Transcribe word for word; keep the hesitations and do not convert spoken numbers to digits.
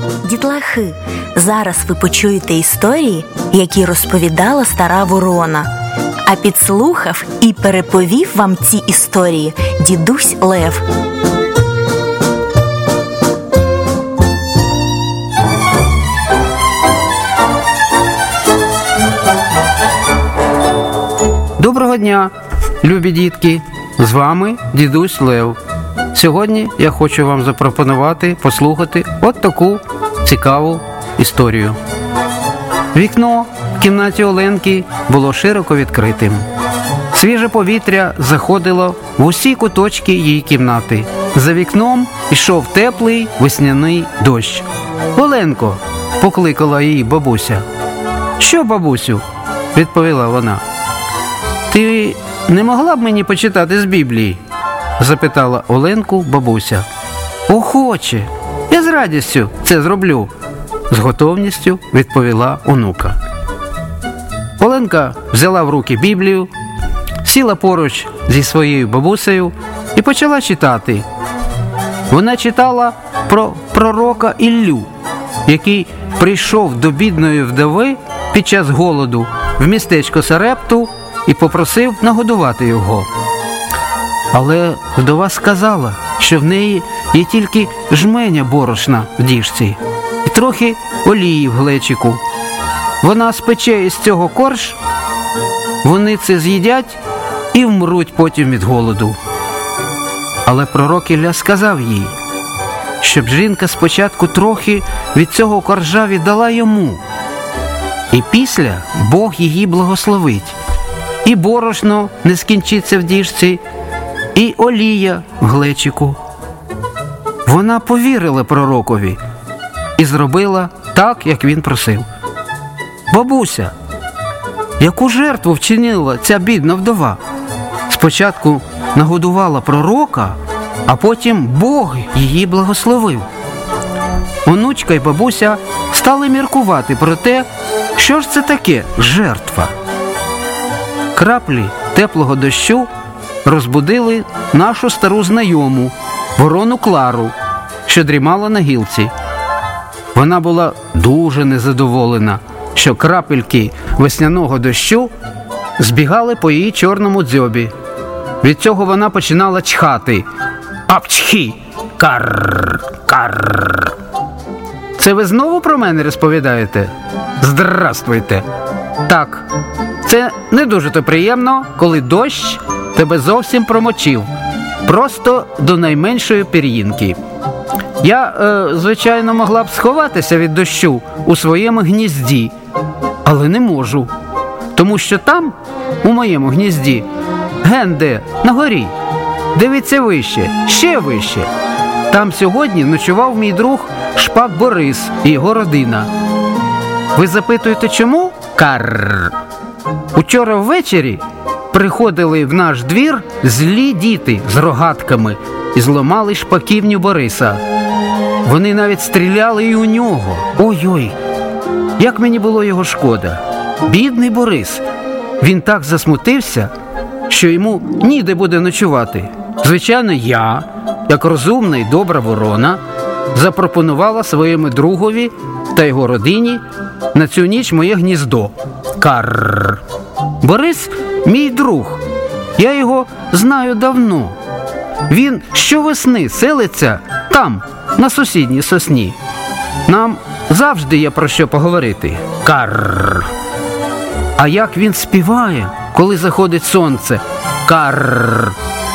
Дітлахи, зараз ви почуєте історії, які розповідала стара ворона. А підслухав і переповів вам ці історії дідусь Лев. Доброго дня, любі дітки! З вами дідусь Лев. Сьогодні я хочу вам запропонувати послухати от таку цікаву історію. Вікно в кімнаті Оленки було широко відкритим. Свіже повітря заходило в усі куточки її кімнати. За вікном йшов теплий весняний дощ. «Оленко!» – покликала її бабуся. «Що, бабусю?» – відповіла вона. «Ти не могла б мені почитати з Біблії?» – запитала Оленку бабуся. «Охоче! Я з радістю це зроблю!» – з готовністю відповіла онука. Оленка взяла в руки Біблію, сіла поруч зі своєю бабусею і почала читати. Вона читала про пророка Іллю, який прийшов до бідної вдови під час голоду в містечко Сарепту і попросив нагодувати його. Але вдова сказала, що в неї є тільки жменя борошна в діжці і трохи олії в глечику. Вона спече із цього корж, вони це з'їдять і вмруть потім від голоду. Але пророк Ілля сказав їй, щоб жінка спочатку трохи від цього коржа віддала йому, і після Бог її благословить. І борошно не скінчиться в діжці, і олія в глечику. Вона повірила пророкові і зробила так, як він просив. Бабуся, яку жертву вчинила ця бідна вдова? Спочатку нагодувала пророка, а потім Бог її благословив. Онучка й бабуся стали міркувати про те, що ж це таке жертва. Краплі теплого дощу розбудили нашу стару знайому, ворону Клару, що дрімала на гілці. Вона була дуже незадоволена, що крапельки весняного дощу збігали по її чорному дзьобі. Від цього вона починала чхати. Апчхі! Карр! Карр! Це ви знову про мене розповідаєте? Здравствуйте! Так, це не дуже-то приємно, коли дощ тебе зовсім промочив. Просто до найменшої пір'їнки. Я, е, звичайно, могла б сховатися від дощу у своєму гнізді, але не можу. Тому що там, у моєму гнізді, ген-де, на горі, дивіться вище, ще вище. Там сьогодні ночував мій друг Шпак Борис і його родина. Ви запитуєте, чому? Карр. Учора ввечері приходили в наш двір злі діти з рогатками і зламали шпаківню Бориса. Вони навіть стріляли і у нього. Ой-ой, як мені було його шкода. Бідний Борис. Він так засмутився, що йому ніде буде ночувати. Звичайно, я, як розумна і добра ворона, запропонувала своєму другові та його родині на цю ніч моє гніздо. Карр. Борис – мій друг. Я його знаю давно. Він щовесни селиться там, на сусідній сосні. Нам завжди є про що поговорити. Карр. А як він співає, коли заходить сонце? Карр.